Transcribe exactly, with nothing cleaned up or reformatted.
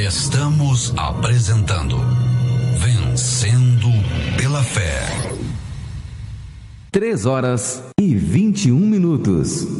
Estamos apresentando Vencendo pela Fé. Três horas e vinte e um minutos.